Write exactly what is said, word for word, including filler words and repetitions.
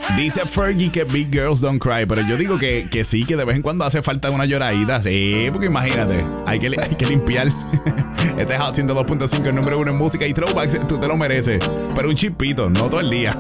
Dice Fergie que Big Girls Don't Cry, pero yo digo que, que sí, que de vez en cuando hace falta una lloradita. Sí, porque imagínate, hay que, hay que limpiar. Este es Hot ciento dos punto cinco, el número uno en música y throwbacks, tú te lo mereces. Pero un chipito, no todo el día.